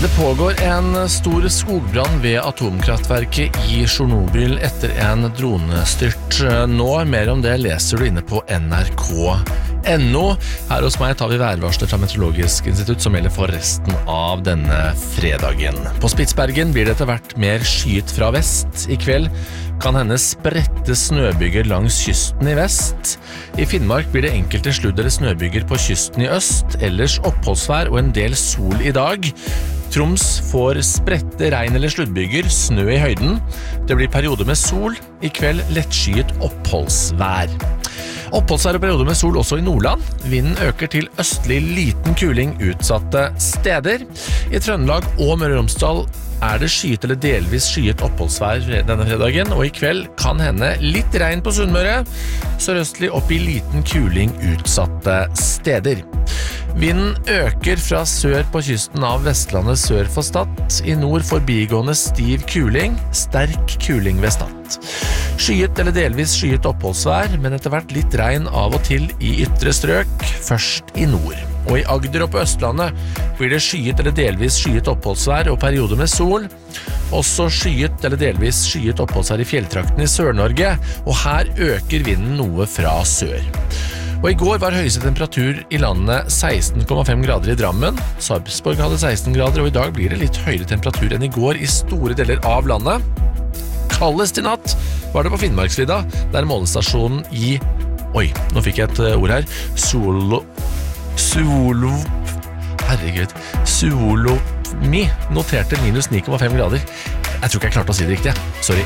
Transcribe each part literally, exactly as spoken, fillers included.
Det pågår en stor skogbrann ved atomkraftverket i Tsjernobyl etter en dronestyrt. Nå, mer om det leser du inne på N R K punktum N O. Her hos meg tar vi værvarsler fra Meteorologisk institutt som gjelder for resten av denne fredagen. På Spitsbergen blir det etter hvert mer skyet fra vest. I kveld kan hende spredte snøbyger langs kysten i vest. I Finnmark blir det enkelte sludd- eller snøbyger på kysten i øst, ellers oppholdsvær og en del sol i dag. Troms får spredte regn- eller sluddbyger, snø i høyden. Det blir perioder med sol, i kveld lettskyet oppholdsvær. Oppholdsvær og perioder med sol også i Nordland. Vinden øker til østlig liten kuling utsatte steder. I Trøndelag og Møre og Romsdal er det skyet eller delvis skyet oppholdsvær denne fredagen, og i kveld kan hende litt regn på Sunnmøre, sørøstlig opp i liten kuling utsatte steder. Vinden øker fra sør på kysten av Vestlandet sør for Stad. I nord forbigående stiv kuling, sterk kuling ved Stad. Skyet eller delvis skyet oppholdsvær, men etter hvert litt regn av og til i ytre strøk, først i nord. Og i Agder og på Østlandet blir det skyet eller delvis skyet oppholdsvær og perioder med sol. Også skyet eller delvis skyet oppholdsvær i fjelltrakten i Sør-Norge, og her øker vinden noe fra sør. Og i går var høyeste temperatur i landet seksten komma fem grader i Drammen. Sarpsborg hadde seksten grader, og i dag blir det litt høyere temperatur enn i går i store deler av landet. Kaldest i natt var det på Finnmarksvidda, der målestasjonen i... Oi, nå fikk jeg et ord her. Solo... Solo... Herregud. Suolomi noterte minus ni komma fem grader. Jeg tror ikke jeg klarte å si det riktig. Sorry.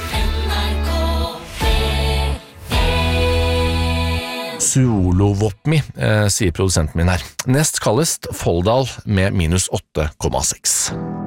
Suolovopmi, eh, sier produsenten min her. Nest kaldest Folldal med minus åtte komma seks.